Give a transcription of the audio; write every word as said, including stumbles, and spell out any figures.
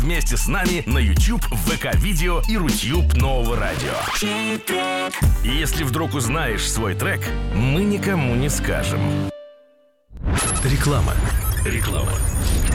Вместе с нами на YouTube, ВК-видео и Рутюб нового радио. И если вдруг узнаешь свой трек, мы никому не скажем. Реклама. Реклама.